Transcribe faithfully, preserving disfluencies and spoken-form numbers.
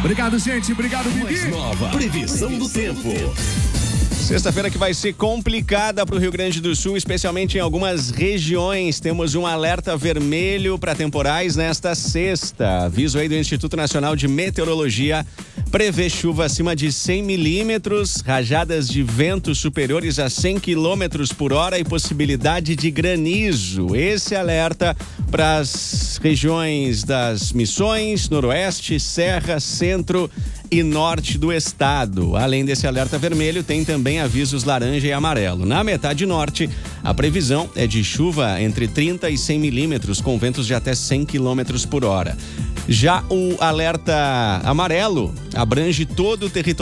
Obrigado, gente. Obrigado, Bibi. Nova previsão do tempo. Sexta-feira que vai ser complicada para o Rio Grande do Sul, especialmente em algumas regiões. Temos um alerta vermelho para temporais nesta sexta. Aviso aí do Instituto Nacional de Meteorologia prevê chuva acima de cem milímetros, rajadas de vento superiores a cem quilômetros por hora e possibilidade de granizo. Esse alerta para as regiões das Missões, Noroeste, Serra, Centro e Norte do estado. Além desse alerta vermelho, tem também avisos laranja e amarelo. Na metade norte, a previsão é de chuva entre trinta e cem milímetros, com ventos de até cem quilômetros por hora. Já o alerta amarelo abrange todo o território